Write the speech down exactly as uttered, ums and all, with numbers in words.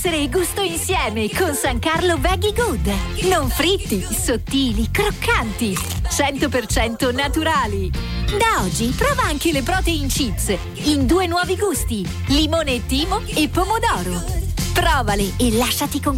benessere e gusto insieme con San Carlo Veggie Good. Non fritti, sottili, croccanti, cento per cento naturali. Da oggi prova anche le protein chips in due nuovi gusti, limone e timo e pomodoro. Provale e lasciati con